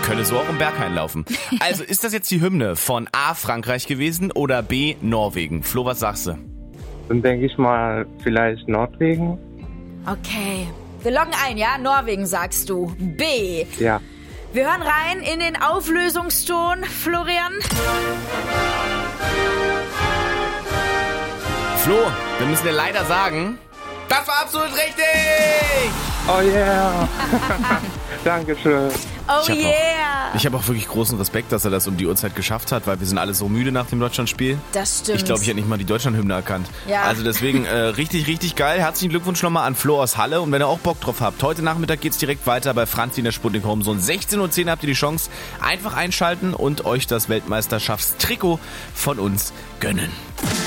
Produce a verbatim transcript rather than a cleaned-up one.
Könnte so auch im Berghain laufen. Also ist das jetzt die Hymne von A, Frankreich gewesen oder B, Norwegen? Flo, was sagst du? Dann denke ich mal vielleicht Norwegen. Okay. Wir loggen ein, ja? Norwegen sagst du. B. Ja. Wir hören rein in den Auflösungston, Florian. Flo, wir müssen dir leider sagen, das war absolut richtig! Oh yeah! Dankeschön. Oh Ich hab yeah! Auch, ich habe auch wirklich großen Respekt, dass er das um die Uhrzeit geschafft hat, weil wir sind alle so müde nach dem Deutschlandspiel. Das stimmt. Ich glaube, ich hätte nicht mal die Deutschlandhymne erkannt. Ja. Also deswegen äh, richtig, richtig geil. Herzlichen Glückwunsch nochmal an Flo aus Halle. Und wenn ihr auch Bock drauf habt, heute Nachmittag geht's direkt weiter bei Franzi in der Sputnik Home. So um sechzehn Uhr zehn habt ihr die Chance, einfach einschalten und euch das Weltmeisterschaftstrikot von uns gönnen.